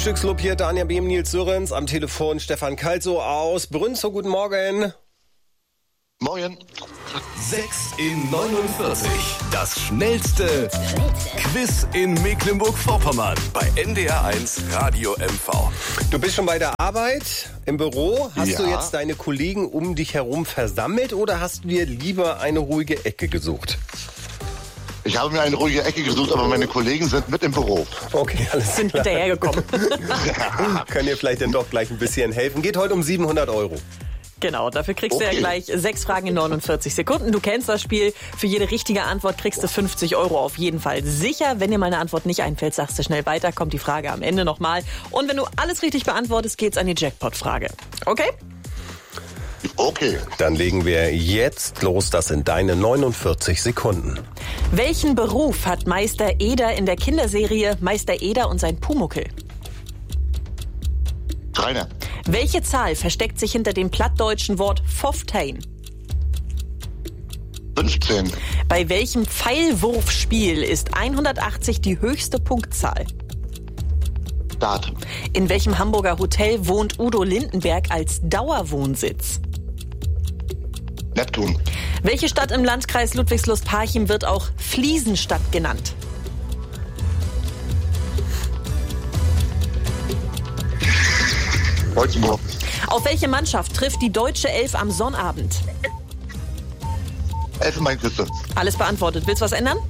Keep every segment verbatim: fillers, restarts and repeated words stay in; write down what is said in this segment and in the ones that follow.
Frühstücksclub hier, Daniel Behm, Nils Sörens, am Telefon Stefan Kalso aus Brünzow. Guten Morgen. Morgen. sechs in neunundvierzig. Das schnellste Quiz in Mecklenburg-Vorpommern bei N D R eins Radio M V. Du bist schon bei der Arbeit im Büro. Hast Ja. du jetzt deine Kollegen um dich herum versammelt oder hast du dir lieber eine ruhige Ecke gesucht? Ich habe mir eine ruhige Ecke gesucht, aber meine Kollegen sind mit im Büro. Okay, alles Sind klar. hinterhergekommen. Können ihr vielleicht dann doch gleich ein bisschen helfen? Geht heute um siebenhundert Euro. Genau, dafür kriegst du ja Okay. gleich sechs Fragen in neunundvierzig Sekunden. Du kennst das Spiel. Für jede richtige Antwort kriegst du fünfzig Euro auf jeden Fall sicher. Wenn dir mal eine Antwort nicht einfällt, sagst du schnell weiter, kommt die Frage am Ende nochmal. Und wenn du alles richtig beantwortest, geht's an die Jackpot-Frage. Okay? Okay. Dann legen wir jetzt los. Das sind deine neunundvierzig Sekunden. Welchen Beruf hat Meister Eder in der Kinderserie Meister Eder und sein Pumuckel? Rainer. Welche Zahl versteckt sich hinter dem plattdeutschen Wort Pfofftein? fünfzehn. Bei welchem Pfeilwurfspiel ist hundertachtzig die höchste Punktzahl? Dart. In welchem Hamburger Hotel wohnt Udo Lindenberg als Dauerwohnsitz? Neptun. Welche Stadt im Landkreis Ludwigslust-Parchim wird auch Fliesenstadt genannt? Holzenburg. Auf welche Mannschaft trifft die deutsche Elf am Sonnabend? Elfenbeinküste. Alles beantwortet. Willst du was ändern?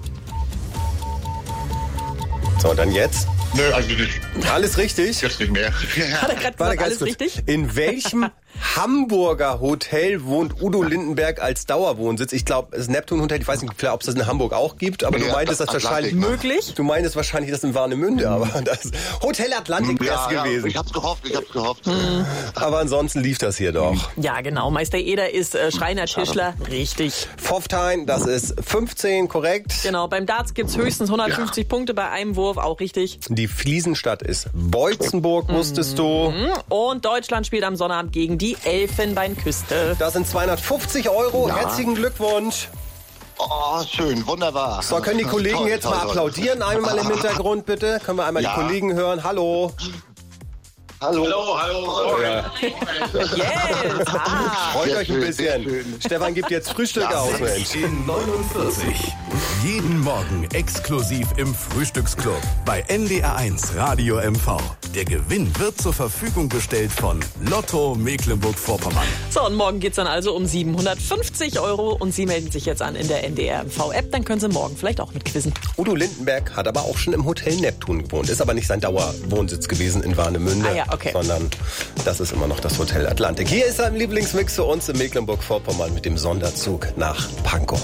So, dann jetzt. Nö, also nicht. Alles richtig. Jetzt nicht mehr. Hat er gerade Warte, gesagt, ganz alles kurz. richtig? In welchem Hamburger Hotel wohnt Udo Lindenberg als Dauerwohnsitz? Ich glaube, das Neptun Hotel, ich weiß nicht, ob es das in Hamburg auch gibt, aber du Ja, meintest das Atlantik, wahrscheinlich... ne? Möglich? Du meintest wahrscheinlich das in Warnemünde, aber das Hotel Atlantik wäre es Ja, ja, gewesen. ich hab's gehofft, ich hab's gehofft. Aber ansonsten lief das hier doch. Ja, genau. Meister Eder ist äh, Schreiner Tischler. Richtig. Pfofftein, das ist fünfzehn, korrekt. Genau. Beim Darts gibt's höchstens hundertfünfzig Punkte bei einem Wurf. Auch richtig. Die Fliesenstadt ist Beutzenburg, wusstest du. Und Deutschland spielt am Sonnabend gegen die Elfenbeinküste. Das sind zweihundertfufzig Euro. Ja. Herzlichen Glückwunsch. Oh, schön, wunderbar. So, können die Kollegen Toll, jetzt toll, mal toll. applaudieren? Einmal im Hintergrund, bitte. Können wir einmal Ja. die Kollegen hören? Hallo. Hallo. Hallo, hallo. Ja. Yes! Ah. Freut Sehr euch ein schön, bisschen. sehr schön. Stefan gibt jetzt Frühstück Ja, aus, Mensch. sechs in neunundvierzig. Jeden Morgen exklusiv im Frühstücksclub bei N D R eins Radio M V. Der Gewinn wird zur Verfügung gestellt von Lotto Mecklenburg-Vorpommern. So, und morgen geht's dann also um siebenhundertfünfzig Euro. Und Sie melden sich jetzt an in der N D R M V-App. Dann können Sie morgen vielleicht auch mit quizzen. Udo Lindenberg hat aber auch schon im Hotel Neptun gewohnt. Ist aber nicht sein Dauerwohnsitz gewesen in Warnemünde. Ah ja, okay. Sondern das ist immer noch das Hotel Atlantik. Hier ist sein Lieblingsmix für uns in Mecklenburg-Vorpommern mit dem Sonderzug nach Pankow.